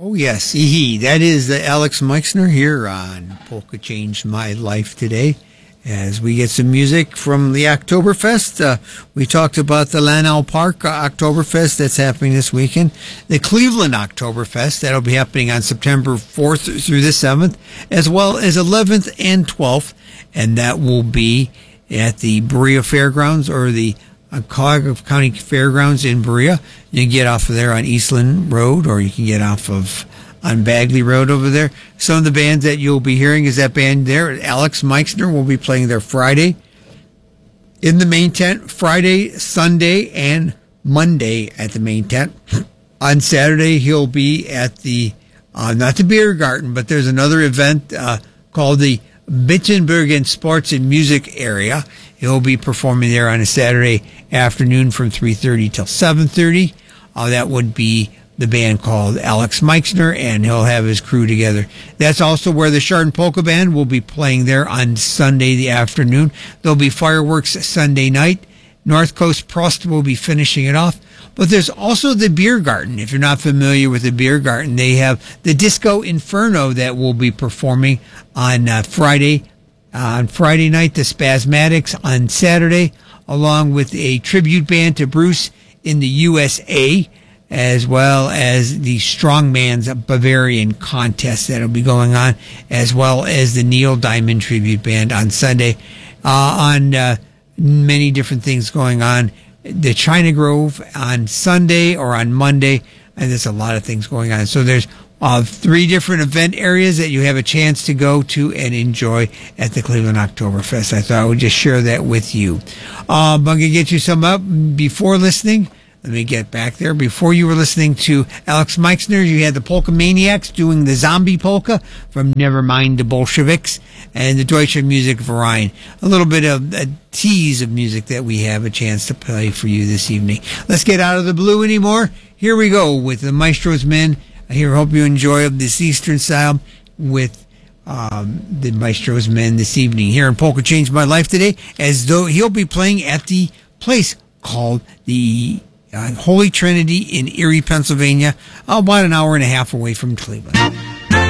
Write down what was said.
Oh, yes, that is the Alex Meixner here on Polka Changed My Life today. As we get some music from the Oktoberfest, we talked about the Lanau Park Oktoberfest that's happening this weekend. The Cleveland Oktoberfest, that'll be happening on September 4th through the 7th, as well as 11th and 12th, and that will be at the Berea Fairgrounds or the Cuyahoga County Fairgrounds in Berea. You can get off of there on Eastland Road, or you can get off of on Bagley Road over there. Some of the bands that you'll be hearing is that band there. Alex Meixner will be playing there Friday in the main tent, Friday, Sunday, and Monday at the main tent. On Saturday, he'll be at the, not the Beer Garden, but there's another event called the Bittenbergen Sports and Music Area. He'll be performing there on a Saturday afternoon from 3:30 till 7:30. That would be the band called Alex Meixner, and he'll have his crew together. That's also where the Chardon Polka Band will be playing there on Sunday the afternoon. There'll be fireworks Sunday night. North Coast Prost will be finishing it off. But there's also the Beer Garden. If you're not familiar with the Beer Garden, they have the Disco Inferno that will be performing on Friday. On Friday night, the Spasmatics on Saturday, along with a tribute band to Bruce in the USA, as well as the Strongman's Bavarian contest that'll be going on, as well as the Neil Diamond tribute band on Sunday. Many different things going on. The China Grove on Sunday or on Monday, and there's a lot of things going on. So there's 3 different event areas that you have a chance to go to and enjoy at the Cleveland Oktoberfest. I thought I would just share that with you. I'm going to get you some up before listening. Let me get back there. Before you were listening to Alex Meixner, you had the Polka Maniacs doing the Zombie Polka from Nevermind the Bolsheviks and the Deutsche Musikverein. A little bit of a tease of music that we have a chance to play for you this evening. Let's get out of the blue anymore. Here we go with the Maestro's Men. I hope you enjoy this Eastern style with the Maestro's Men this evening here in Polka Changed My Life today, as though he'll be playing at the place called the Holy Trinity in Erie, Pennsylvania, about an hour and a half away from Cleveland.